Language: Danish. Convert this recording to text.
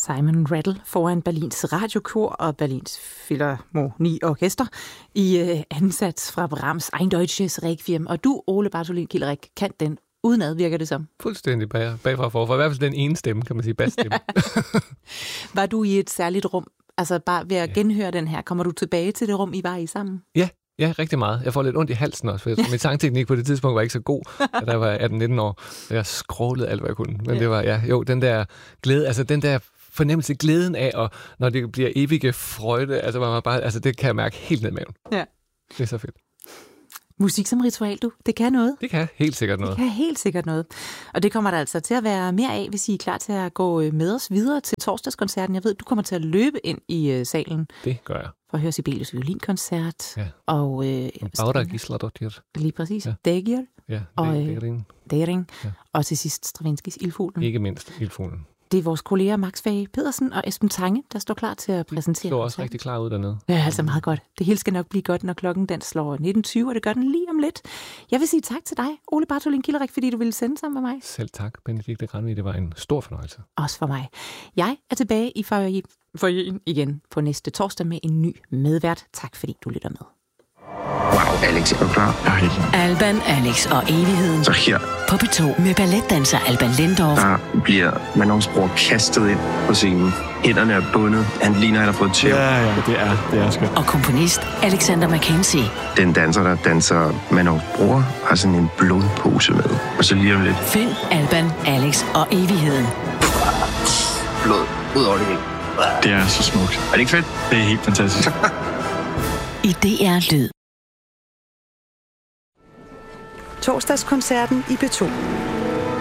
Simon Rattle foran Berlins Radiokor og Berlins Philharmonieorkester i anden sats fra Brahms Eindeutsches Requiem. Og du, Ole Bartholin Kilderik, kan den udenad, virker det som? Fuldstændig bagfra forfra. I hvert fald den ene stemme, kan man sige, basstemme. Var du i et særligt rum? Altså bare ved at genhøre den her, kommer du tilbage til det rum, I var i sammen? Ja, rigtig meget. Jeg får lidt ondt i halsen også, for min sangteknik på det tidspunkt var ikke så god, da jeg var 18-19 år. Så jeg skrålede alt, hvad jeg kunne. Men det var, den der glæde, altså den der fornemmelse, glæden af, og når det bliver evige freude, altså, man bare, altså det kan jeg mærke helt ned i maven. Ja. Det er så fedt. Musik som ritual, du. Det kan noget. Det kan helt sikkert noget. Det kan helt sikkert noget. Og det kommer der altså til at være mere af, hvis I er klar til at gå med os videre til torsdagskoncerten. Jeg ved, du kommer til at løbe ind i salen. Det gør jeg. For at høre Sibelius violinkoncert. Ja. Og Bára Gísladóttir. Lige præcis. Ja. Dagir. Ja, og Dering. Ja. Og til sidst Stravinskys Ildfuglen. Ikke mindst Ildfuglen. Det er vores kolleger Max Fage Pedersen og Esben Tange, der står klar til at præsentere. Det står også rigtig klar ud dernede. Ja, altså meget godt. Det hele skal nok blive godt, når klokken den slår 19.20, og det gør den lige om lidt. Jeg vil sige tak til dig, Ole Bartholin Kilderik, fordi du ville sende sammen med mig. Selv tak, Benedikte Granvi. Det var en stor fornøjelse. Også for mig. Jeg er tilbage i foyeren igen på næste torsdag med en ny medvært. Tak fordi du lytter med. Wow, Alex, er du klar? Alban, Alex og evigheden. Så her. På P2 med balletdanser Alban Lindorff. Der bliver Manons bror kastet ind på scenen. Hænderne er bundet. Han ligner, han har fået tæv. Ja, det er skønt. Og komponist Alexander Mackenzie. Den danser, der danser Manons bror, har sådan en blodpose med. Og så lige om lidt. Find Alban, Alex og evigheden. Blod ud over det hele. Det er så smukt. Er det ikke fedt? Det er helt fantastisk. I DR Lyd. Torsdagskoncerten i P2.